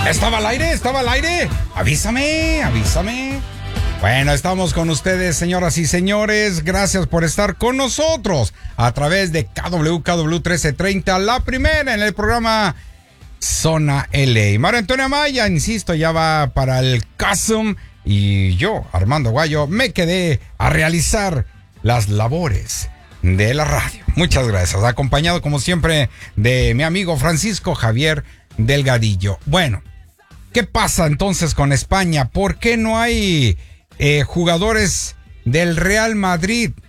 ¿Estaba al aire? ¿Estaba al aire? Avísame. Bueno, estamos con ustedes, señoras y señores. Gracias por estar con nosotros a través de KWKW 1330, la primera en el programa Zona LA. Mario Antonio Amaya, insisto, ya va para el CASUM y yo, Armando Guayo, me quedé a realizar las labores de la radio. Muchas gracias. Acompañado, como siempre, de mi amigo Francisco Javier Delgadillo. Bueno, ¿qué pasa entonces con España? ¿Por qué no hay jugadores del Real Madrid